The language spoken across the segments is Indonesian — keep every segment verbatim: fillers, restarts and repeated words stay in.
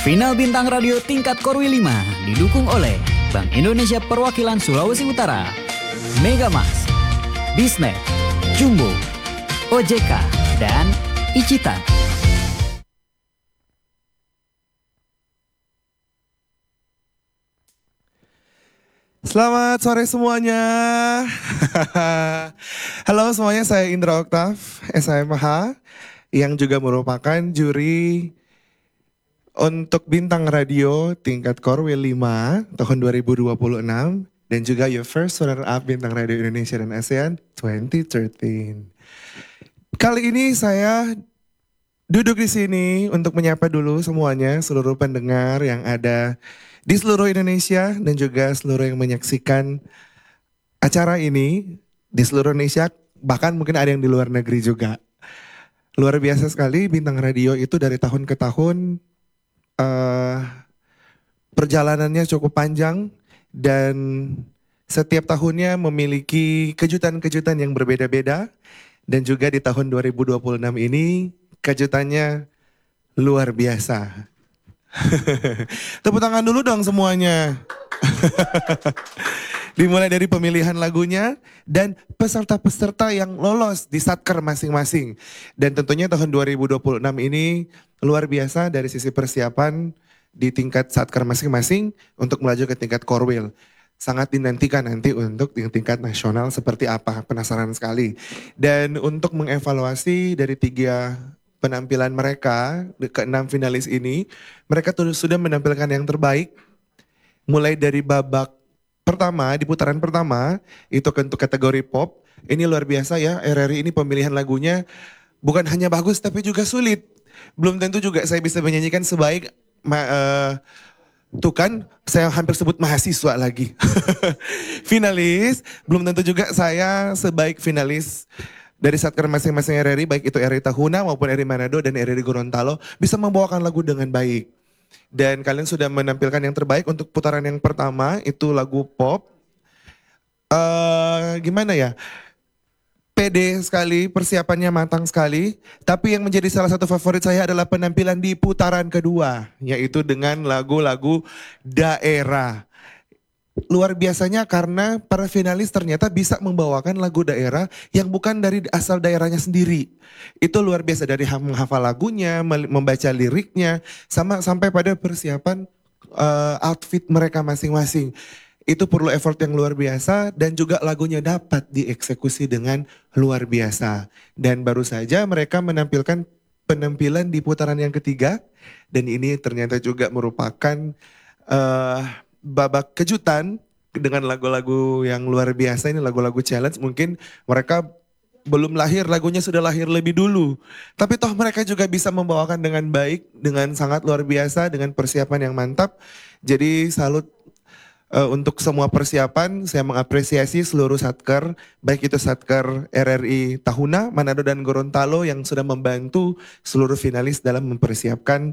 Final Bintang Radio tingkat Korwi lima didukung oleh Bank Indonesia Perwakilan Sulawesi Utara, Megamas, Bisnet, Jumbo, O J K, dan Icitan. Selamat sore semuanya. Halo semuanya, saya Indra Oktav, S H M H, yang juga merupakan juri untuk Bintang Radio tingkat Korwil lima tahun dua ribu dua puluh enam dan juga Your First Runner Up Bintang Radio Indonesia dan ASEAN dua ribu tiga belas. Kali ini saya duduk di sini untuk menyapa dulu semuanya, seluruh pendengar yang ada di seluruh Indonesia dan juga seluruh yang menyaksikan acara ini di seluruh Indonesia, bahkan mungkin ada yang di luar negeri juga. Luar biasa sekali, Bintang Radio itu dari tahun ke tahun uh, perjalanannya cukup panjang dan setiap tahunnya memiliki kejutan-kejutan yang berbeda-beda. Dan juga di tahun dua ribu dua puluh enam ini kejutannya luar biasa. Tepuk tangan dulu dong semuanya. Dimulai dari pemilihan lagunya dan peserta-peserta yang lolos di satker masing-masing. Dan tentunya tahun dua ribu dua puluh enam ini luar biasa dari sisi persiapan di tingkat satker masing-masing untuk melaju ke tingkat Korwil. Sangat dinantikan nanti untuk yang tingkat nasional seperti apa, penasaran sekali. Dan untuk mengevaluasi dari tiga penampilan mereka, ke enam finalis ini, mereka tuh sudah menampilkan yang terbaik. Mulai dari babak pertama, di putaran pertama, itu untuk kategori pop. Ini luar biasa ya, R R I ini pemilihan lagunya bukan hanya bagus tapi juga sulit. Belum tentu juga saya bisa menyanyikan sebaik... Uh, Tuh kan, saya hampir sebut mahasiswa lagi. Finalis, belum tentu juga saya sebaik finalis dari satker masing-masing R R I, baik itu R R I Tahuna maupun R R I Manado dan R R I Gorontalo, bisa membawakan lagu dengan baik. Dan kalian sudah menampilkan yang terbaik untuk putaran yang pertama, itu lagu pop. Uh, gimana ya? Pede sekali, persiapannya matang sekali. Tapi yang menjadi salah satu favorit saya adalah penampilan di putaran kedua. Yaitu dengan lagu-lagu daerah. Luar biasanya karena para finalis ternyata bisa membawakan lagu daerah yang bukan dari asal daerahnya sendiri. Itu luar biasa, dari menghafal lagunya, membaca liriknya, sama sampai pada persiapan uh, outfit mereka masing-masing. Itu perlu effort yang luar biasa dan juga lagunya dapat dieksekusi dengan luar biasa. Dan baru saja mereka menampilkan penampilan di putaran yang ketiga. Dan ini ternyata juga merupakan uh, babak kejutan dengan lagu-lagu yang luar biasa. Ini lagu-lagu challenge, mungkin mereka belum lahir, lagunya sudah lahir lebih dulu. Tapi toh mereka juga bisa membawakan dengan baik, dengan sangat luar biasa, dengan persiapan yang mantap. Jadi salut. Uh, untuk semua persiapan, saya mengapresiasi seluruh satker, baik itu satker R R I Tahuna, Manado dan Gorontalo yang sudah membantu seluruh finalis dalam mempersiapkan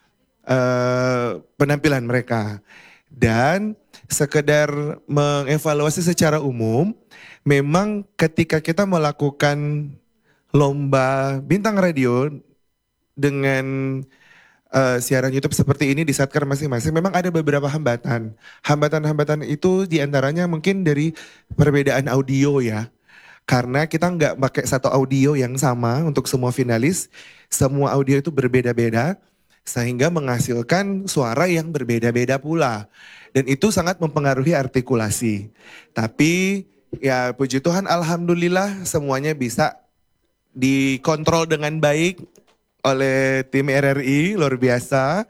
uh, penampilan mereka. Dan sekedar mengevaluasi secara umum, memang ketika kita melakukan lomba Bintang Radio dengan Uh, siaran YouTube seperti ini di satker masing-masing, memang ada beberapa hambatan. Hambatan-hambatan itu diantaranya mungkin dari perbedaan audio ya. Karena kita nggak pakai satu audio yang sama untuk semua finalis. Semua audio itu berbeda-beda sehingga menghasilkan suara yang berbeda-beda pula. Dan itu sangat mempengaruhi artikulasi. Tapi ya puji Tuhan, alhamdulillah semuanya bisa dikontrol dengan baik oleh tim R R I, luar biasa.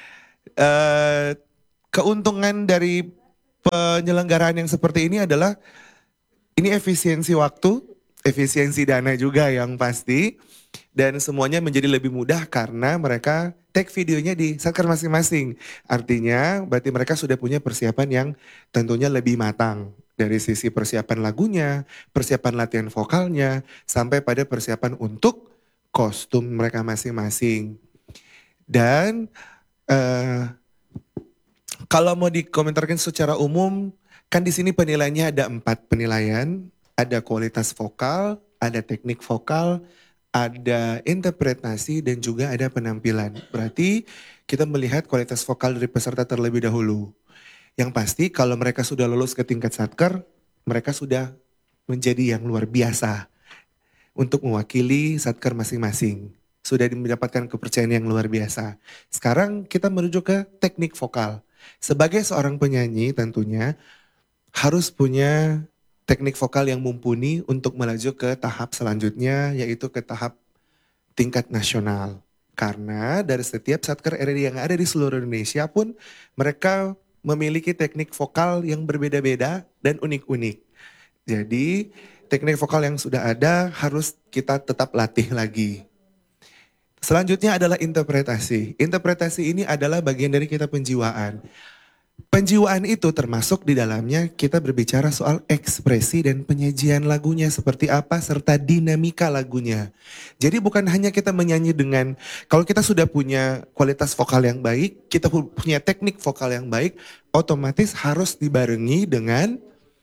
Uh, keuntungan dari penyelenggaraan yang seperti ini adalah ini efisiensi waktu, efisiensi dana juga yang pasti. Dan semuanya menjadi lebih mudah karena mereka take videonya di satker masing-masing. Artinya berarti mereka sudah punya persiapan yang tentunya lebih matang. Dari sisi persiapan lagunya, persiapan latihan vokalnya, sampai pada persiapan untuk kostum mereka masing-masing. Dan uh, kalau mau dikomentarkan secara umum, kan di sini penilaiannya ada empat penilaian. Ada kualitas vokal, ada teknik vokal, ada interpretasi, dan juga ada penampilan. Berarti kita melihat kualitas vokal dari peserta terlebih dahulu. Yang pasti kalau mereka sudah lulus ke tingkat satker, mereka sudah menjadi yang luar biasa untuk mewakili satker masing-masing. Sudah mendapatkan kepercayaan yang luar biasa. Sekarang kita menuju ke teknik vokal. Sebagai seorang penyanyi tentunya harus punya teknik vokal yang mumpuni untuk melaju ke tahap selanjutnya, yaitu ke tahap tingkat nasional. Karena dari setiap satker R R I yang ada di seluruh Indonesia pun mereka memiliki teknik vokal yang berbeda-beda dan unik-unik. Jadi teknik vokal yang sudah ada harus kita tetap latih lagi. Selanjutnya adalah interpretasi. Interpretasi ini adalah bagian dari kita penjiwaan. Penjiwaan itu termasuk di dalamnya kita berbicara soal ekspresi dan penyajian lagunya seperti apa serta dinamika lagunya. Jadi bukan hanya kita menyanyi dengan, kalau kita sudah punya kualitas vokal yang baik, kita punya teknik vokal yang baik, otomatis harus dibarengi dengan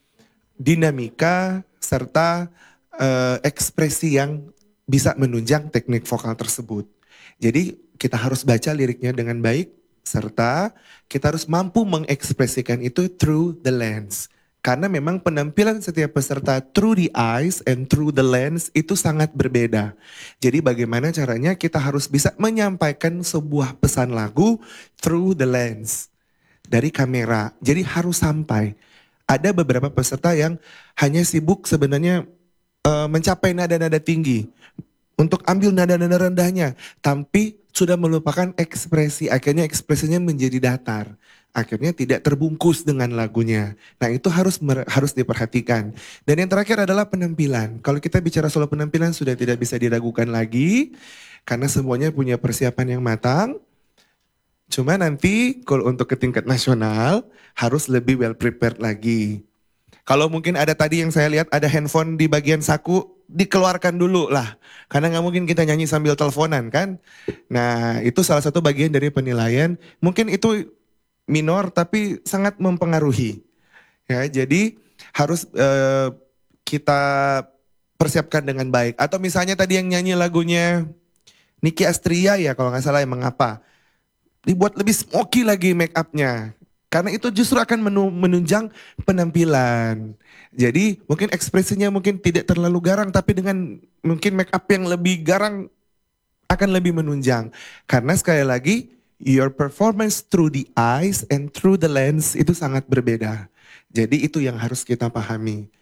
dinamika serta uh, ekspresi yang bisa menunjang teknik vokal tersebut. Jadi kita harus baca liriknya dengan baik, serta kita harus mampu mengekspresikan itu through the lens. Karena memang penampilan setiap peserta through the eyes and through the lens itu sangat berbeda. Jadi bagaimana caranya kita harus bisa menyampaikan sebuah pesan lagu through the lens. Dari kamera, jadi harus sampai. Ada beberapa peserta yang hanya sibuk sebenarnya uh, mencapai nada-nada tinggi. Untuk ambil nada-nada rendahnya, tapi sudah melupakan ekspresi, akhirnya ekspresinya menjadi datar, akhirnya tidak terbungkus dengan lagunya. Nah itu harus harus diperhatikan. Dan yang terakhir adalah penampilan. Kalau kita bicara soal penampilan sudah tidak bisa diragukan lagi, karena semuanya punya persiapan yang matang. Cuma nanti kalau untuk ke tingkat nasional harus lebih well prepared lagi. Kalau mungkin ada tadi yang saya lihat ada handphone di bagian saku, dikeluarkan dulu lah. Karena nggak mungkin kita nyanyi sambil teleponan kan. Nah itu salah satu bagian dari penilaian. Mungkin itu minor tapi sangat mempengaruhi. Ya, jadi harus uh, kita persiapkan dengan baik. Atau misalnya tadi yang nyanyi lagunya Nicky Astria ya kalau nggak salah, yang Mengapa. Dibuat lebih smoky lagi make upnya. Karena itu justru akan menunjang penampilan. Jadi mungkin ekspresinya mungkin tidak terlalu garang, tapi dengan mungkin make up yang lebih garang akan lebih menunjang. Karena sekali lagi, your performance through the eyes and through the lens itu sangat berbeda. Jadi itu yang harus kita pahami.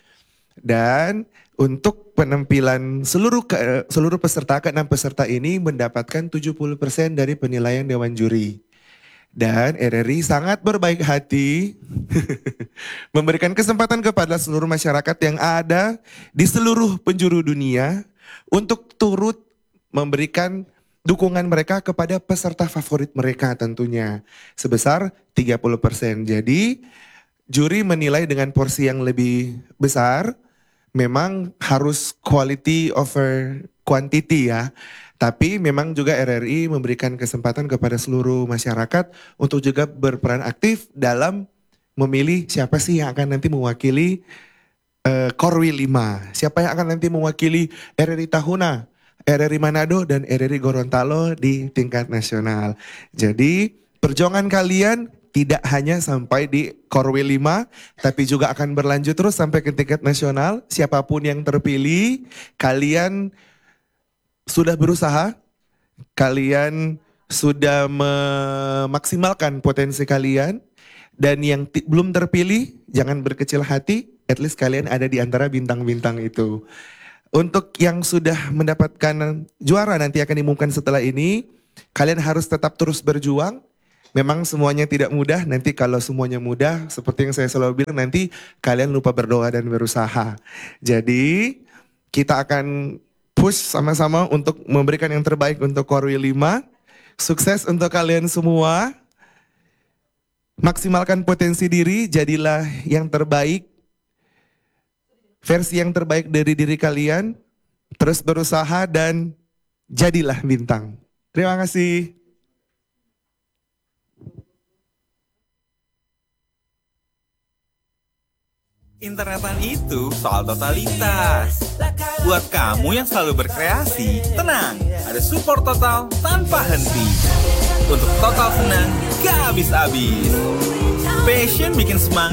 Dan untuk penampilan seluruh ke, seluruh peserta, keenam peserta ini mendapatkan tujuh puluh persen dari penilaian Dewan Juri. Dan R R I sangat berbaik hati memberikan kesempatan kepada seluruh masyarakat yang ada di seluruh penjuru dunia untuk turut memberikan dukungan mereka kepada peserta favorit mereka tentunya sebesar tiga puluh persen. Jadi juri menilai dengan porsi yang lebih besar, memang harus quality over quantity ya. Tapi memang juga R R I memberikan kesempatan kepada seluruh masyarakat untuk juga berperan aktif dalam memilih siapa sih yang akan nanti mewakili uh, Korwil lima. Siapa yang akan nanti mewakili R R I Tahuna, R R I Manado, dan R R I Gorontalo di tingkat nasional. Jadi perjuangan kalian tidak hanya sampai di Korwil lima, tapi juga akan berlanjut terus sampai ke tingkat nasional. Siapapun yang terpilih, kalian sudah berusaha, kalian sudah memaksimalkan potensi kalian, dan yang belum terpilih jangan berkecil hati, at least kalian ada di antara bintang-bintang itu. Untuk yang sudah mendapatkan juara nanti akan diumumkan setelah ini, kalian harus tetap terus berjuang. Memang semuanya tidak mudah, nanti kalau semuanya mudah seperti yang saya selalu bilang, nanti kalian lupa berdoa dan berusaha. Jadi kita akan push sama-sama untuk memberikan yang terbaik untuk Korwil lima. Sukses untuk kalian semua. Maksimalkan potensi diri, jadilah yang terbaik. Versi yang terbaik dari diri kalian. Terus berusaha dan jadilah bintang. Terima kasih. Internetan itu soal totalitas. Buat kamu yang selalu berkreasi, tenang, ada support total tanpa henti. Untuk total senang, gak habis-habis. Passion bikin semangat.